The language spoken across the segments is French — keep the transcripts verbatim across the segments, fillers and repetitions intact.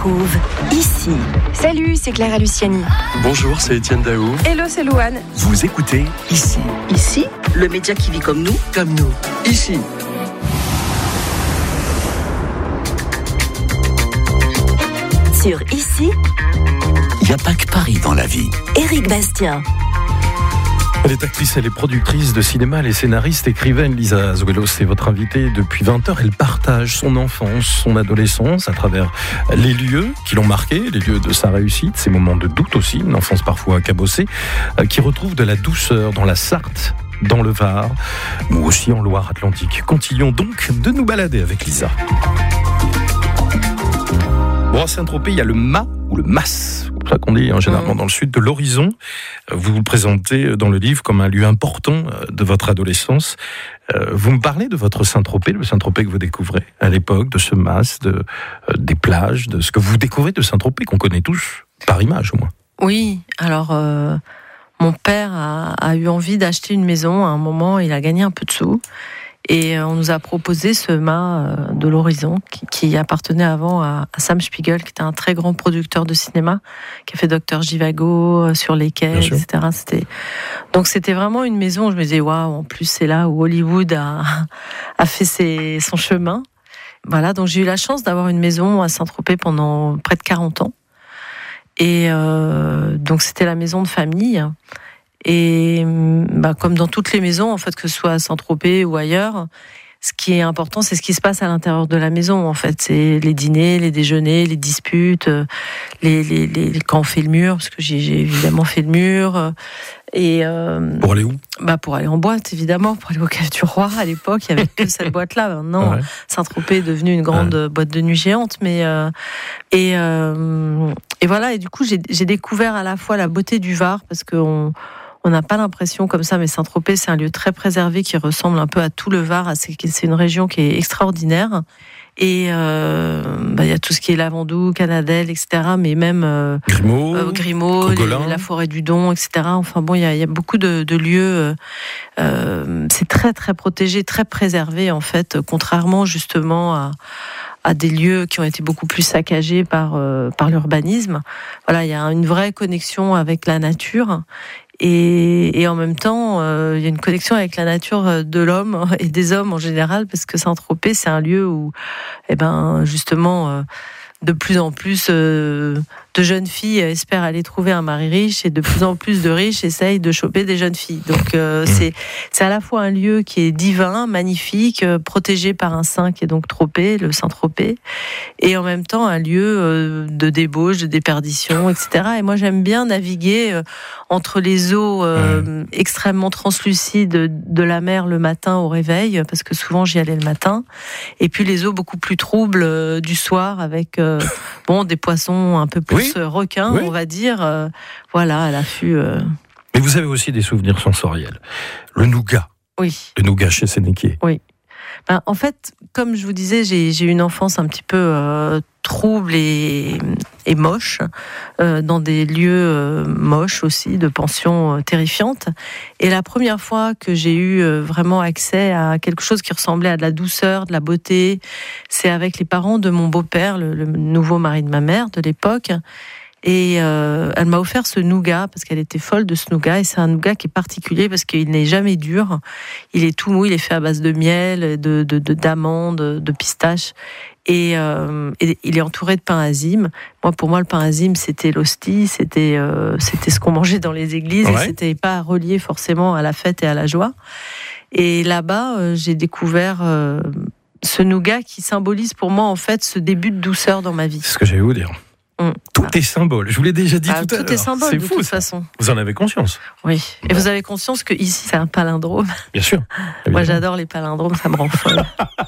retrouve ici. Salut, c'est Clara Luciani. Bonjour, c'est Étienne Daou. Hello, c'est Louane. Vous écoutez Ici. Ici, le média qui vit comme nous. Comme nous. Ici. Sur Ici, il n'y a pas que Paris dans la vie. Éric Bastien. Elle est actrice, elle est productrice de cinéma, elle est scénariste, écrivaine. Lisa Azuelos est votre invitée depuis vingt heures. Elle partage son enfance, son adolescence à travers les lieux qui l'ont marqué, les lieux de sa réussite, ses moments de doute aussi, une enfance parfois cabossée, qui retrouve de la douceur dans la Sarthe, dans le Var, ou aussi en Loire-Atlantique. Continuons donc de nous balader avec Lisa. Bon, à Saint-Tropez, il y a le mât ou le mas, c'est comme ça qu'on dit hein, généralement dans le sud, de l'horizon. Vous vous présentez dans le livre comme un lieu important de votre adolescence. Vous me parlez de votre Saint-Tropez, le Saint-Tropez que vous découvrez à l'époque, de ce mas, de, des plages, de ce que vous découvrez de Saint-Tropez, qu'on connaît tous, par image au moins. Oui, alors euh, mon père a, a eu envie d'acheter une maison. À un moment, il a gagné un peu de sous. Et on nous a proposé ce mât de l'horizon qui, qui appartenait avant à, à Sam Spiegel, qui était un très grand producteur de cinéma, qui a fait Docteur Zhivago, Sur les quais, et cetera. C'était... Donc c'était vraiment une maison où je me disais, waouh, en plus c'est là où Hollywood a, a fait ses, son chemin. Voilà, donc j'ai eu la chance d'avoir une maison à Saint-Tropez pendant près de quarante ans. Et euh, donc c'était la maison de famille. Et bah, comme dans toutes les maisons, en fait, que ce soit à Saint-Tropez ou ailleurs, ce qui est important, c'est ce qui se passe à l'intérieur de la maison. En fait, c'est les dîners, les déjeuners, les disputes, les, les, les quand on fait le mur, parce que j'ai, j'ai évidemment fait le mur. Et euh, pour aller où ? Bah pour aller en boîte, évidemment, pour aller au Café du Roi. À l'époque, il y avait que cette boîte-là. Maintenant, ouais. Saint-Tropez est devenu une grande ouais. boîte de nuit géante. Mais euh, et euh, et voilà. Et du coup, j'ai, j'ai découvert à la fois la beauté du Var, parce que on On n'a pas l'impression comme ça, mais Saint-Tropez, c'est un lieu très préservé qui ressemble un peu à tout le Var. C'est une région qui est extraordinaire. Et euh, bah, y a tout ce qui est Lavandou, Canadelle, et cetera. Mais même euh, Grimaud, euh, Grimaud les, la forêt du Don, et cetera. Enfin bon, il y a, y a beaucoup de, de lieux. Euh, c'est très très protégé, très préservé en fait, contrairement justement à à des lieux qui ont été beaucoup plus saccagés par euh, par l'urbanisme. Voilà, il y a une vraie connexion avec la nature. Et, et en même temps, euh, il y a une connexion avec la nature de l'homme et des hommes en général, parce que Saint-Tropez, c'est un lieu où, eh ben, justement, euh, de plus en plus euh, de jeunes filles espèrent aller trouver un mari riche, et de plus en plus de riches essayent de choper des jeunes filles. Donc euh, c'est c'est à la fois un lieu qui est divin, magnifique, euh, protégé par un saint qui est donc Tropez, le Saint-Tropez, et en même temps un lieu euh, de débauche, de déperdition, et cetera. Et moi j'aime bien naviguer euh, entre les eaux euh, mmh. extrêmement translucides de, de la mer le matin au réveil, parce que souvent j'y allais le matin, et puis les eaux beaucoup plus troubles euh, du soir avec euh, bon des poissons un peu plus oui. requins, oui. on va dire, euh, voilà, à l'affût. Euh... Mais vous avez aussi des souvenirs sensoriels. Le nougat. Oui. Le nougat chez Sénéquier. Oui. Ben, en fait, comme je vous disais, j'ai, j'ai eu une enfance un petit peu euh, trouble et, et moche, euh, dans des lieux euh, moches aussi, de pensions euh, terrifiantes. Et la première fois que j'ai eu euh, vraiment accès à quelque chose qui ressemblait à de la douceur, de la beauté, c'est avec les parents de mon beau-père, le, le nouveau mari de ma mère de l'époque. Et euh, elle m'a offert ce nougat parce qu'elle était folle de ce nougat, et c'est un nougat qui est particulier parce qu'il n'est jamais dur, il est tout mou, il est fait à base de miel, de, de, de d'amandes, de pistaches, et, euh, et il est entouré de pain azime. Moi, pour moi, le pain azime, c'était l'hostie, c'était euh, c'était ce qu'on mangeait dans les églises, ouais. et c'était pas relié forcément à la fête et à la joie. Et là-bas, euh, j'ai découvert euh, ce nougat qui symbolise pour moi en fait ce début de douceur dans ma vie. C'est ce que j'allais vous dire. Mmh. Tout ah. est symbole, je vous l'ai déjà dit ah, tout à l'heure. Tout est symbole, c'est de fou, toute ça. façon. Vous en avez conscience. Oui, et bon. Vous avez conscience que ici c'est un palindrome. Bien sûr. Évidemment. Moi j'adore les palindromes, ça me rend folle.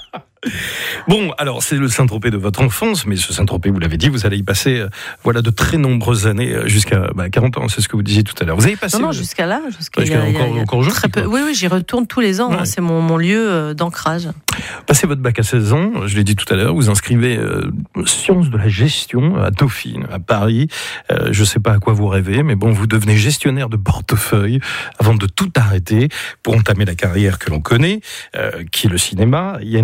Bon, alors c'est le Saint-Tropez de votre enfance, mais ce Saint-Tropez, vous l'avez dit, vous allez y passer euh, voilà, de très nombreuses années, euh, jusqu'à bah, quarante ans, c'est ce que vous disiez tout à l'heure. Vous avez passé... Non, non, le... jusqu'à là, jusqu'à, jusqu'à il y a, encore, il y a encore jeune, très peu. Oui, oui, j'y retourne tous les ans, ouais. hein, c'est mon, mon lieu euh, d'ancrage. Passez votre bac à seize ans, je l'ai dit tout à l'heure, vous inscrivez euh, sciences de la gestion à Dauphine, à Paris. Euh, je ne sais pas à quoi vous rêvez, mais bon, vous devenez gestionnaire de portefeuille avant de tout arrêter pour entamer la carrière que l'on connaît, euh, qui est le cinéma. Il y a une rencontre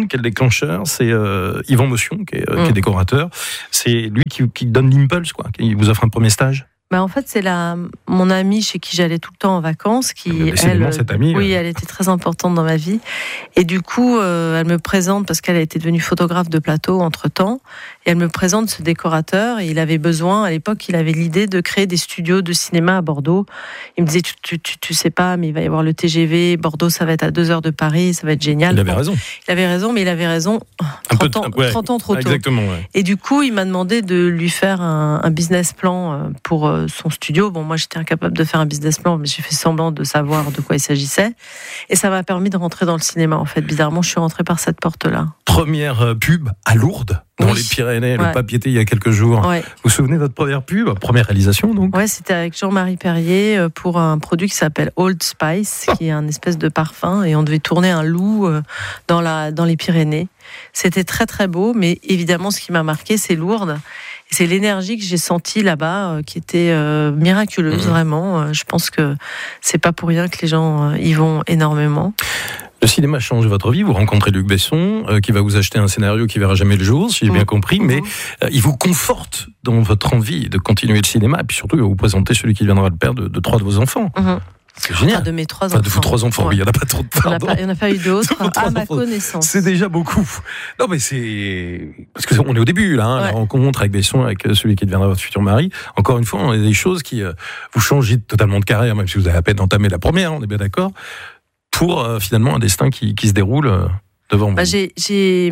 raison, qui est le déclencheur, c'est euh, Yvan Motion, qui est, euh, mmh. qui est décorateur. C'est lui qui, qui donne l'impulse, quoi. Qui vous offre un premier stage. Bah en fait, c'est la, mon amie chez qui j'allais tout le temps en vacances, qui, elle, cette amie, oui, euh... elle était très importante dans ma vie. Et du coup, euh, elle me présente, parce qu'elle a été devenue photographe de plateau entre-temps, et elle me présente ce décorateur, et il avait besoin, à l'époque, il avait l'idée de créer des studios de cinéma à Bordeaux. Il me disait, tu, tu, tu, tu sais pas, mais il va y avoir le T G V, Bordeaux, ça va être à deux heures de Paris, ça va être génial. Il avait bon, raison. Il avait raison, mais il avait raison trente, ans, ouais, trente ans trop tôt. Exactement, ouais. Et du coup, il m'a demandé de lui faire un, un business plan pour son studio. Bon, moi, j'étais incapable de faire un business plan, mais j'ai fait semblant de savoir de quoi il s'agissait. Et ça m'a permis de rentrer dans le cinéma, en fait. Bizarrement, je suis rentrée par cette porte-là. Première pub à Lourdes, dans oui. les Pyrénées, ouais. le papier il y a quelques jours. Ouais. Vous vous souvenez de votre première pub, première réalisation, donc? Ouais, c'était avec Jean-Marie Perrier pour un produit qui s'appelle Old Spice, oh. qui est un espèce de parfum, et on devait tourner un loup dans, la, dans les Pyrénées. C'était très, très beau, mais évidemment, ce qui m'a marqué, c'est Lourdes. C'est l'énergie que j'ai sentie là-bas euh, qui était euh, miraculeuse, mmh. vraiment. Euh, je pense que c'est pas pour rien que les gens euh, y vont énormément. Le cinéma change votre vie. Vous rencontrez Luc Besson, euh, qui va vous acheter un scénario qui verra jamais le jour, si j'ai mmh. bien compris, mais euh, il vous conforte dans votre envie de continuer le cinéma, et puis surtout, il va vous présenter celui qui deviendra le père de, de trois de vos enfants. Mmh. C'est génial. Enfin, de mes trois enfin, enfants. De vos trois enfants, oui, il n'y en a pas trop de pardon. Il n'y en a pas eu d'autres, à ma connaissance. C'est déjà beaucoup. Non, mais c'est... Parce qu'on est au début, là, hein, ouais. la rencontre avec Besson, avec celui qui deviendra votre futur mari. Encore une fois, on a des choses qui euh, vous changent totalement de carrière, même si vous avez à peine entamé la première, on est bien d'accord, pour euh, finalement un destin qui, qui se déroule euh, devant vous. Bah, j'ai, j'ai...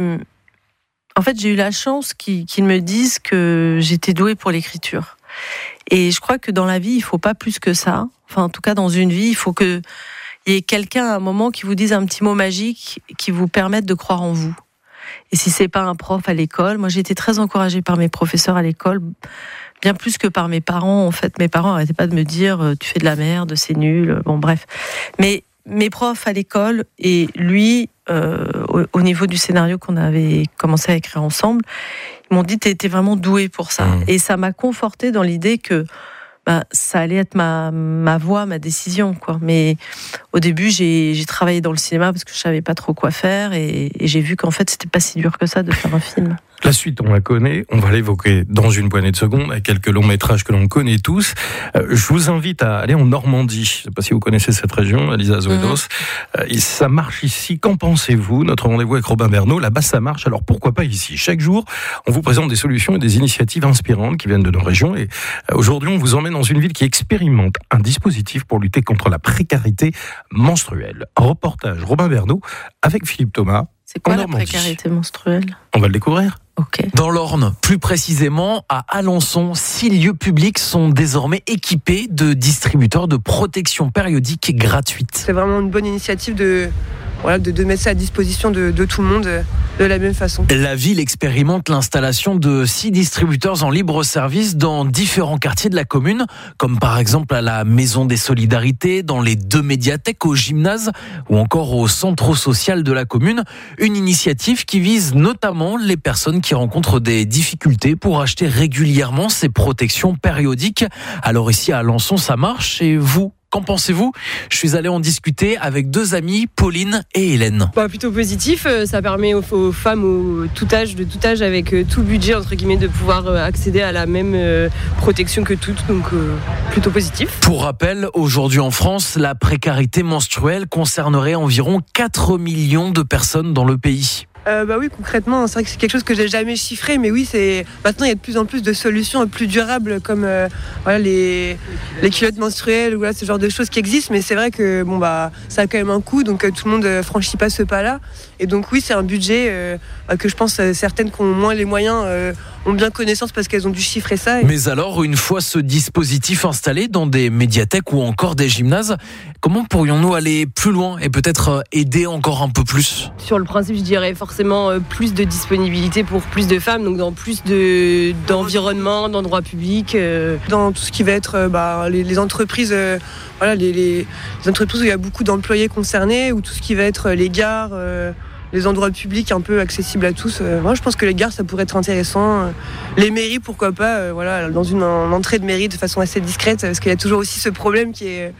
En fait, j'ai eu la chance qu'ils, qu'ils me disent que j'étais douée pour l'écriture. Et je crois que dans la vie, il ne faut pas plus que ça. Enfin, en tout cas, dans une vie, il faut qu'il y ait quelqu'un à un moment qui vous dise un petit mot magique qui vous permette de croire en vous. Et si ce n'est pas un prof à l'école, moi j'ai été très encouragée par mes professeurs à l'école, bien plus que par mes parents. En fait, mes parents n'arrêtaient pas de me dire « tu fais de la merde, c'est nul ». Bon, bref. Mais mes profs à l'école et lui, euh, au, au niveau du scénario qu'on avait commencé à écrire ensemble, ils m'ont dit t'es, t'es vraiment doué pour ça. Mmh. Et ça m'a confortée dans l'idée que bah, ça allait être ma, ma voie, ma décision, quoi. Mais au début, j'ai, j'ai travaillé dans le cinéma parce que je savais pas trop quoi faire et, et j'ai vu qu'en fait, c'était pas si dur que ça de faire un film. La suite, on la connaît, on va l'évoquer dans une poignée de secondes, avec quelques longs métrages que l'on connaît tous. Euh, je vous invite à aller en Normandie. Je ne sais pas si vous connaissez cette région, Elisa Azuelos. Mmh. Euh, ça marche ici. Qu'en pensez-vous? Notre rendez-vous avec Robin Bernot, là-bas ça marche, alors pourquoi pas ici? Chaque jour, on vous présente des solutions et des initiatives inspirantes qui viennent de nos régions. Et euh, aujourd'hui, on vous emmène dans une ville qui expérimente un dispositif pour lutter contre la précarité menstruelle. Un reportage Robin Bernot avec Philippe Thomas. C'est quoi la précarité menstruelle? On va le découvrir. Okay. Dans l'Orne, plus précisément à Alençon, six lieux publics sont désormais équipés de distributeurs de protection périodique gratuite. C'est vraiment une bonne initiative de, voilà, de, de mettre ça à disposition de, de tout le monde de la même façon. La ville expérimente l'installation de six distributeurs en libre service dans différents quartiers de la commune, comme par exemple à la Maison des Solidarités, dans les deux médiathèques, au gymnase ou encore au centre social de la commune. Une initiative qui vise notamment les personnes qui rencontrent des difficultés pour acheter régulièrement ces protections périodiques. Alors ici à Alençon, ça marche et vous ? Qu'en pensez-vous? Je suis allé en discuter avec deux amies, Pauline et Hélène. Bah, plutôt positif, ça permet aux, aux femmes au tout âge, de tout âge, avec tout budget entre guillemets, de pouvoir accéder à la même protection que toutes, donc euh, plutôt positif. Pour rappel, aujourd'hui en France, la précarité menstruelle concernerait environ quatre millions de personnes dans le pays. Euh, bah oui, concrètement, c'est vrai que c'est quelque chose que j'ai jamais chiffré, mais oui, c'est maintenant il y a de plus en plus de solutions plus durables comme euh, voilà les les culottes menstruelles, voilà ce genre de choses qui existent. Mais c'est vrai que bon bah ça a quand même un coût, donc euh, tout le monde euh, franchit pas ce pas-là. Et donc oui, c'est un budget euh, bah, que je pense euh, certaines qui ont moins les moyens euh, ont bien connaissance parce qu'elles ont dû chiffrer ça. Et... Mais alors, une fois ce dispositif installé dans des médiathèques ou encore des gymnases, comment pourrions-nous aller plus loin et peut-être aider encore un peu plus? Sur le principe, je dirais forcément plus de disponibilité pour plus de femmes, donc dans plus de, d'environnement, d'endroits publics. Euh... Dans tout ce qui va être euh, bah, les, les entreprises, euh, voilà, les, les, les entreprises où il y a beaucoup d'employés concernés, ou tout ce qui va être les gares, euh, les endroits publics un peu accessibles à tous. Euh, moi, je pense que les gares, ça pourrait être intéressant. Les mairies, pourquoi pas, euh, voilà, dans une en entrée de mairie de façon assez discrète, parce qu'il y a toujours aussi ce problème qui est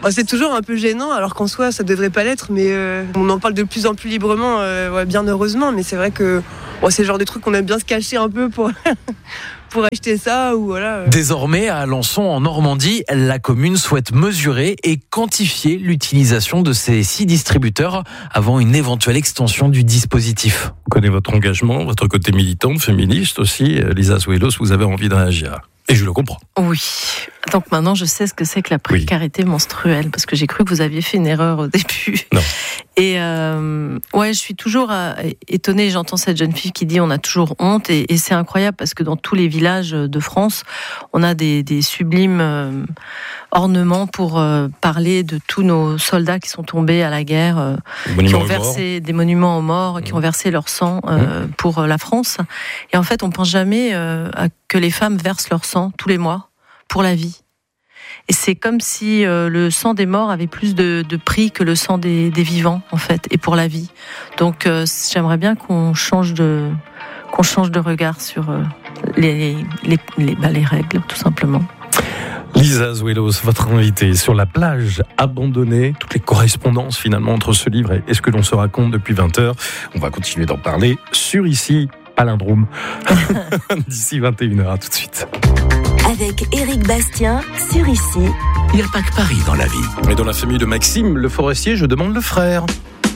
Bon, c'est toujours un peu gênant, alors qu'en soi, ça devrait pas l'être, mais euh, on en parle de plus en plus librement, euh, ouais, bien heureusement, mais c'est vrai que bon, c'est le genre de truc qu'on aime bien se cacher un peu pour... pour acheter ça ou voilà. Désormais, à Alençon, en Normandie, la commune souhaite mesurer et quantifier l'utilisation de ces six distributeurs avant une éventuelle extension du dispositif. Vous connaissez votre engagement, votre côté militant, féministe aussi. Lisa Azuelos, vous avez envie de réagir. Et je le comprends. Oui. Donc maintenant, je sais ce que c'est que la précarité oui. menstruelle, parce que j'ai cru que vous aviez fait une erreur au début. Non. Et euh, ouais, je suis toujours euh, étonnée. J'entends cette jeune fille qui dit on a toujours honte, et, et c'est incroyable parce que dans tous les villages de France, on a des, des sublimes euh, ornements pour euh, parler de tous nos soldats qui sont tombés à la guerre, euh, qui ont versé des monuments aux morts, mmh. qui ont versé leur sang euh, mmh. pour la France. Et en fait, on pense jamais euh, à que les femmes versent leur sang tous les mois pour la vie. Et c'est comme si euh, le sang des morts avait plus de, de prix que le sang des, des vivants, en fait, et pour la vie. Donc, euh, j'aimerais bien qu'on change de, qu'on change de regard sur euh, les, les, les, bah, les règles, tout simplement. Lisa Azuelos, votre invitée sur la plage abandonnée, toutes les correspondances finalement entre ce livre et ce que l'on se raconte depuis vingt heures. On va continuer d'en parler sur ici, Palindrome, d'ici vingt et une heures. À tout de suite. Avec Éric Bastien, sur ici. Il n'y a pas que Paris dans la vie. Mais dans la famille de Maxime, le forestier, je demande le frère.